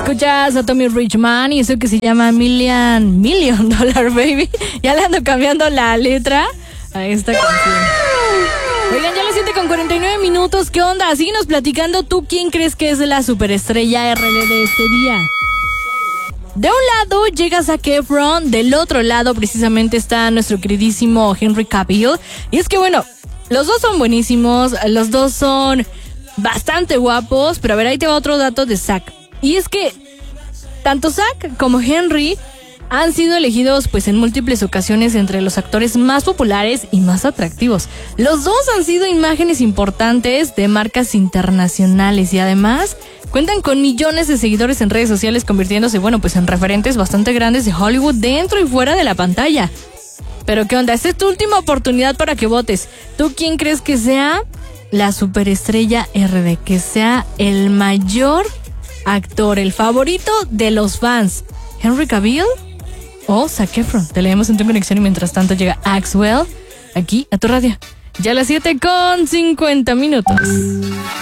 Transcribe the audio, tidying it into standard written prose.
Escuchas a Tommy Richman y eso que se llama Million Dollar Baby. Ya le ando cambiando la letra a esta canción. Oigan, ya las 7:49. ¿Qué onda? Síguenos platicando. ¿Tú quién crees que es la superestrella RD de este día? De un lado llega Zac Efron, del otro lado precisamente está nuestro queridísimo Henry Cavill. Y es que bueno, los dos son buenísimos, los dos son bastante guapos, pero a ver, ahí te va otro dato de Zac. Y es que tanto Zac como Henry han sido elegidos pues en múltiples ocasiones entre los actores más populares y más atractivos. Los dos han sido imágenes importantes de marcas internacionales y además cuentan con millones de seguidores en redes sociales, convirtiéndose, bueno, pues en referentes bastante grandes de Hollywood dentro y fuera de la pantalla. Pero ¿qué onda? Esta es tu última oportunidad para que votes. ¿Tú quién crees que sea la superestrella RD? Que sea el mayor actor, el favorito de los fans. ¿Henry Cavill o Zac Efron? Te leemos en tu conexión y mientras tanto llega Axwell aquí a tu radio. Ya a las 7:50.